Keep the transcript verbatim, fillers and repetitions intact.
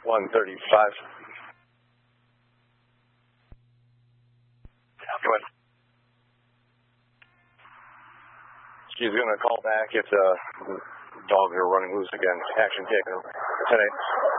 one thirty-five. Go ahead. She's going to call back if the dogs are running loose again. Action taken. ten eight.